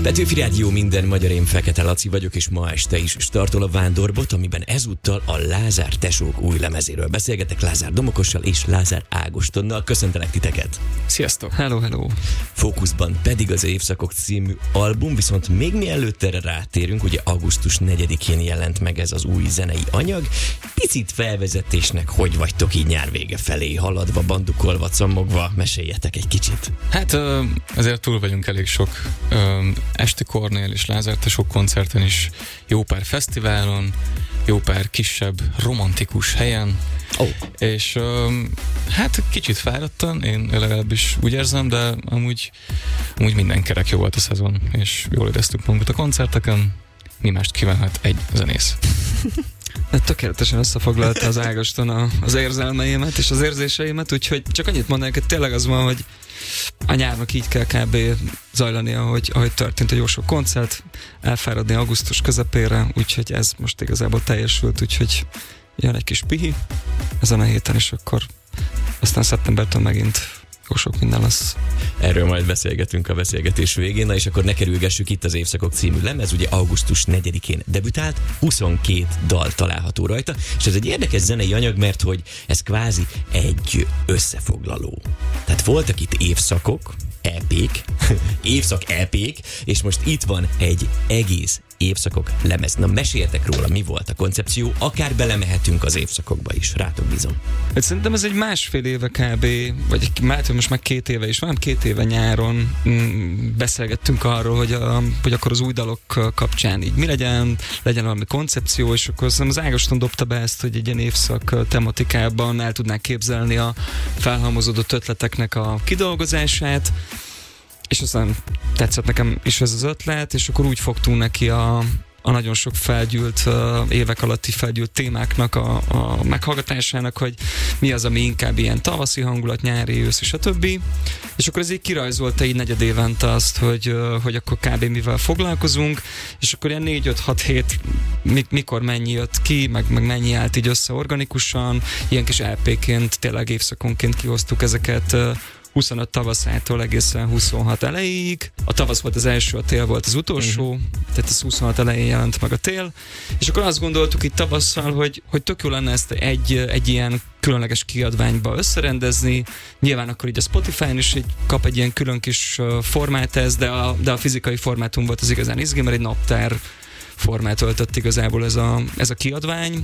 Petőfi Rádió, minden magyar, én Fekete Laci vagyok, és ma este is startol a Vándorbot, amiben ezúttal a Lázár tesók új lemezéről beszélgetek Lázár Domokossal és Lázár Ágostonnal. Köszöntelek titeket! Sziasztok! Hello! Fókuszban pedig az Évszakok című album, viszont még mielőtt erre rátérünk, ugye augusztus 4-én jelent meg ez az új zenei anyag. Picit felvezetésnek, hogy vagytok így nyár vége felé, haladva, bandukolva, cammogva, meséljetek egy kicsit. Hát azért túl vagyunk elég sok Esti Kornél és Lázár tesók koncerten is, jó pár fesztiválon, jó pár kisebb romantikus helyen, és hát kicsit fáradtan, én legalábbis úgy érzem, de amúgy minden kerek jó volt a szezon, és jól éreztük magunkat a koncerteken. Mi mást kívánhat egy zenész? Tökéletesen összefoglalta az Ágoston az érzelmeimet és az érzéseimet, úgyhogy csak annyit mondanék, hogy tényleg az van, hogy a nyárnak így kell kb. Zajlani, ahogy történt, hogy jó sok koncert, elfáradni augusztus közepére, úgyhogy ez most igazából teljesült, úgyhogy jön egy kis pihi ezen a héten, és akkor aztán szeptembertől megint jó sok minden lesz. Erről majd beszélgetünk a beszélgetés végén, na és akkor ne kerülgessük, itt az Évszakok című lemez, ugye augusztus 4-én debütált, 22 dal található rajta, és ez egy érdekes zenei anyag, mert hogy ez kvázi egy összefoglaló. Tehát voltak itt évszakok, EP-k, évszak EP-k, és most itt van egy egész évszakok lemez. Na, meséltek róla, mi volt a koncepció, akár belemehetünk az évszakokba is, rátok bízom. Hát szerintem ez egy másfél éve kb, vagy most már 2 éve is van, 2 éve nyáron beszélgettünk arról, hogy akkor az új dalok kapcsán így mi legyen valami koncepció, és akkor az Ágoston dobta be ezt, hogy egy ilyen évszak tematikában el tudnák képzelni a felhalmozódott ötleteknek a kidolgozását, és aztán tetszett nekem is ez az ötlet, és akkor úgy fogtunk neki a nagyon sok felgyűlt, évek alatti felgyűlt témáknak a meghallgatásának, hogy mi az, ami inkább ilyen tavaszi hangulat, nyári, ősz, és a többi. És akkor ez így kirajzolta így negyedévente azt, hogy akkor kb. Mivel foglalkozunk, és akkor ilyen 4-5-6 hét mikor mennyi jött ki, meg mennyi állt így össze organikusan, ilyen kis LP-ként, tényleg évszakonként kihoztuk ezeket 25 tavaszától egészen 26 elejéig. A tavasz volt az első, a tél volt az utolsó, tehát az 26 elején jelent meg a tél, és akkor azt gondoltuk itt tavasszal, hogy tök jó lenne ezt egy ilyen különleges kiadványba összerendezni. Nyilván akkor így a Spotify-n is kap egy ilyen külön kis formát ez, de a fizikai formátum volt az igazán izgi, mert egy naptár formát öltött igazából ez a kiadvány,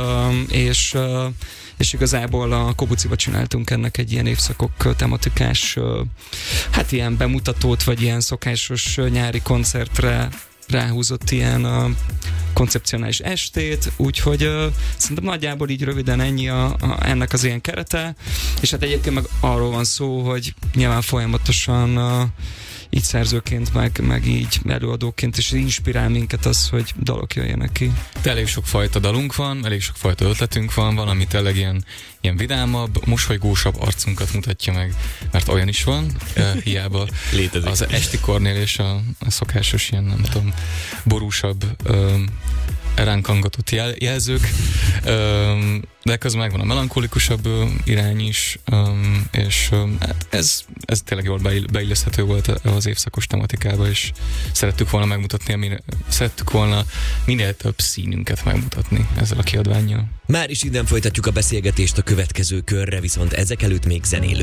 és igazából a Kobuciba csináltunk ennek egy ilyen évszakok tematikás, hát ilyen bemutatót, vagy ilyen szokásos nyári koncertre ráhúzott ilyen koncepcionális estét, úgyhogy szerintem nagyjából így röviden ennyi ennek az ilyen kerete, és hát egyébként meg arról van szó, hogy nyilván folyamatosan így szerzőként, meg így előadóként is inspirál minket az, hogy dalok jöjjenek ki. De elég sok fajta dalunk van, elég sok fajta ötletünk van, ami tényleg ilyen vidámabb, mosolygósabb arcunkat mutatja meg, mert olyan is van, hiába létezik. Az Esti Kornél és a szokásos ilyen, nem tudom, borúsabb ránk hangatott jelzők, de közben megvan a melankolikusabb irány is, és hát ez tényleg jól beilleszthető volt az évszakos tematikába, és szerettük volna minél több színünket megmutatni ezzel a kiadvánnyal. Már is innen folytatjuk a beszélgetést a következő körre, viszont ezek előtt még zenélünk.